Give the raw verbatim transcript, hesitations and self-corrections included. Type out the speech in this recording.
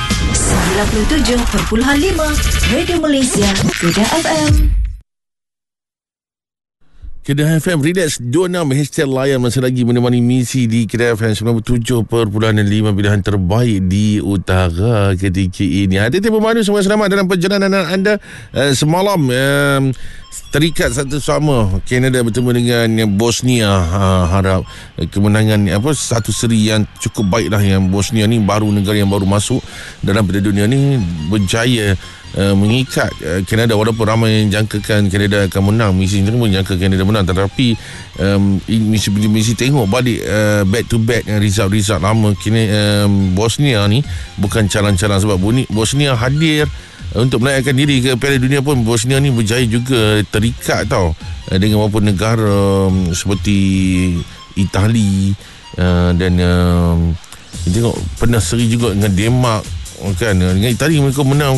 sembilan puluh tujuh perpuluhan lima Radio Malaysia Kedah F M. Kedah F M Relax dua puluh enam hashtag layan masih lagi menemani misi di Kedah F M sembilan puluh tujuh perpuluhan lima pilihan terbaik di utara ketika ini. Hati-hati pemandu, semua selamat dalam perjalanan anda. Uh, semalam um, terikat satu sama, Kanada bertemu dengan Bosnia. Uh, harap kemenangan apa satu seri yang cukup baik lah. Yang Bosnia ni baru negara yang baru masuk dalam Piala Dunia ni, berjaya Uh, mengikat uh, Kanada, walaupun ramai yang jangkakan Kanada akan menang. Misi ni pun jangka Kanada menang, tetapi um, misi misi tengok balik uh, back to back uh, result-result lama kini um, Bosnia ni bukan calang-calang. Sebab Bosnia hadir uh, untuk melayakan diri ke Piala Dunia pun Bosnia ni berjaya juga terikat tau uh, dengan beberapa negara um, seperti Itali uh, dan um, tengok pernah seri juga dengan Denmark kan. Dengan Itali mereka menang